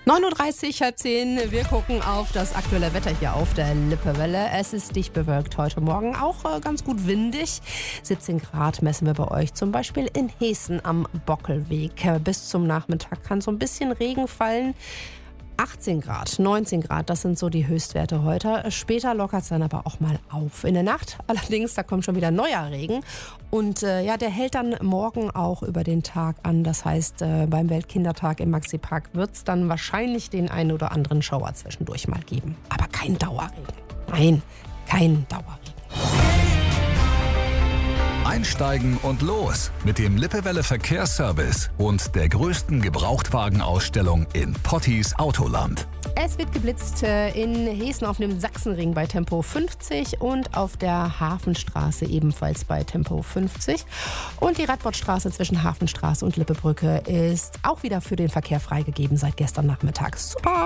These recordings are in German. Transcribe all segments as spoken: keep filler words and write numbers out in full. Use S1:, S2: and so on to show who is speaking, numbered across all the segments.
S1: neun Uhr dreißig, halb zehn. Wir gucken auf das aktuelle Wetter hier auf der Lippewelle. Es ist dicht bewölkt heute Morgen, auch äh, ganz gut windig. siebzehn Grad messen wir bei euch, zum Beispiel in Hessen am Bockelweg. Äh, bis zum Nachmittag kann so ein bisschen Regen fallen. achtzehn Grad, neunzehn Grad, das sind so die Höchstwerte heute. Später lockert es dann aber auch mal auf. In der Nacht allerdings, da kommt schon wieder neuer Regen. Und äh, ja, der hält dann morgen auch über den Tag an. Das heißt, äh, beim Weltkindertag im Maxipark wird es dann wahrscheinlich den einen oder anderen Schauer zwischendurch mal geben. Aber kein Dauerregen. Nein, kein Dauerregen.
S2: Einsteigen und los mit dem Lippewelle Verkehrsservice und der größten Gebrauchtwagenausstellung in Potties Autoland.
S1: Es wird geblitzt in Hessen auf dem Sachsenring bei Tempo fünfzig und auf der Hafenstraße ebenfalls bei Tempo fünfzig. Und die Radbordstraße zwischen Hafenstraße und Lippebrücke ist auch wieder für den Verkehr freigegeben seit gestern Nachmittag. Super!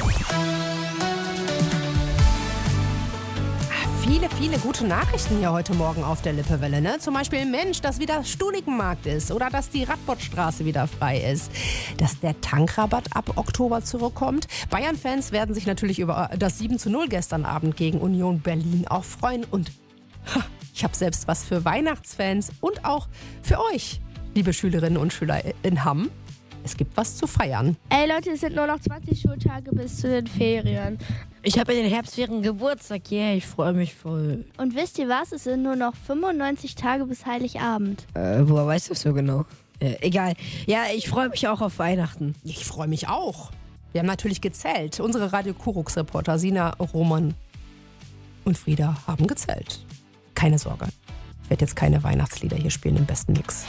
S1: Viele, viele gute Nachrichten hier heute Morgen auf der Lippewelle. Ne? Zum Beispiel, Mensch, dass wieder Stulikenmarkt ist oder dass die Radbordstraße wieder frei ist. Dass der Tankrabatt ab Oktober zurückkommt. Bayern-Fans werden sich natürlich über das sieben zu null gestern Abend gegen Union Berlin auch freuen. Und ha, ich habe selbst was für Weihnachtsfans und auch für euch, liebe Schülerinnen und Schüler in Hamm. Es gibt was zu feiern.
S3: Ey Leute, es sind nur noch zwanzig Schultage bis zu den Ferien.
S4: Ich habe in den Herbstferien Geburtstag, yeah, ich freue mich voll.
S3: Und wisst ihr was? Es sind nur noch fünfundneunzig Tage bis Heiligabend.
S4: Äh, woher weißt du das so genau? Äh, egal. Ja, ich freue mich auch auf Weihnachten.
S1: Ich freue mich auch. Wir haben natürlich gezählt. Unsere Radio Kurux-Reporter Sina, Roman und Frieda haben gezählt. Keine Sorge. Ich werde jetzt keine Weihnachtslieder hier spielen, im besten Mix.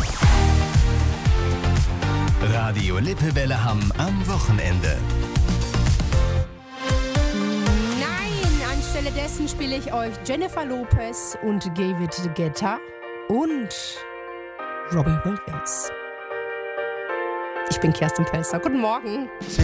S2: Radio Lippewelle Hamm am Wochenende.
S1: Anstelle dessen spiele ich euch Jennifer Lopez und David Guetta und Robbie Williams. Ich bin Kerstin Pelzer. Guten Morgen.